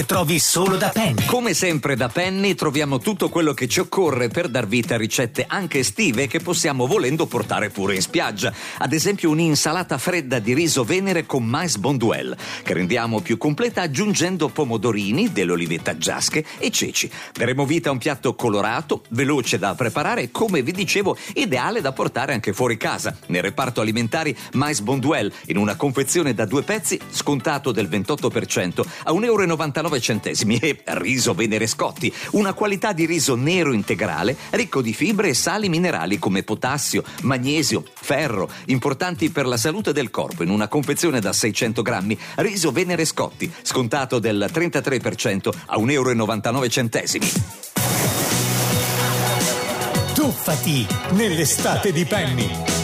trovi solo da Penny. Come sempre da Penny troviamo tutto quello che ci occorre per dar vita a ricette anche estive che possiamo volendo portare pure in spiaggia. Ad esempio un'insalata fredda di riso venere con mais bonduelle, che rendiamo più completa aggiungendo pomodorini, dell'olivetta giasche e ceci. Daremo vita a un piatto colorato, veloce da preparare e, come vi dicevo, ideale da portare anche fuori casa. Nel reparto alimentari mais bonduelle, in una confezione da 2 pezzi, scontato del 28% a €1,99 e riso venere Scotti, una qualità di riso nero integrale ricco di fibre e sali minerali come potassio, magnesio, ferro, importanti per la salute del corpo, in una confezione da 600 grammi. Riso venere Scotti, scontato del 33% a €1,99. Tuffati nell'estate di Penny.